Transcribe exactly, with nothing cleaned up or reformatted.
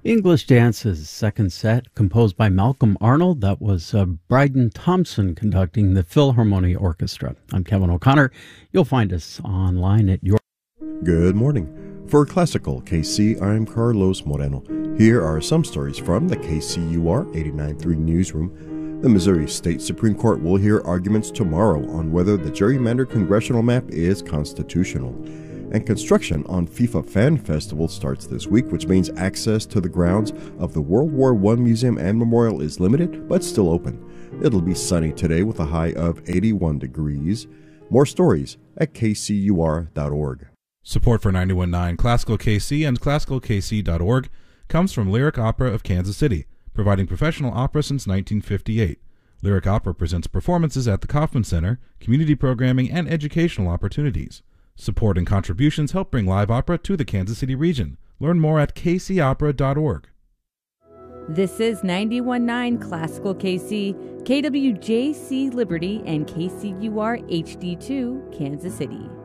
English Dance's second set, composed by Malcolm Arnold. That was uh, Bryden Thompson conducting the Philharmonia Orchestra. I'm Kevin O'Connor. You'll find us online at your... Good morning. For Classical K C, I'm Carlos Moreno. Here are some stories from the K C U R eighty-nine point three newsroom. The Missouri State Supreme Court will hear arguments tomorrow on whether the gerrymandered congressional map is constitutional. And construction on FIFA Fan Festival starts this week, which means access to the grounds of the World War One Museum and Memorial is limited, but still open. It'll be sunny today with a high of eighty-one degrees. More stories at k c u r dot org. Support for ninety-one point nine Classical K C and classical k c dot org comes from Lyric Opera of Kansas City, providing professional opera since nineteen fifty-eight. Lyric Opera presents performances at the Kauffman Center, community programming, and educational opportunities. Support and contributions help bring live opera to the Kansas City region. Learn more at k c opera dot org. This is ninety-one point nine Classical K C, K W J C Liberty, and K C U R H D two, Kansas City.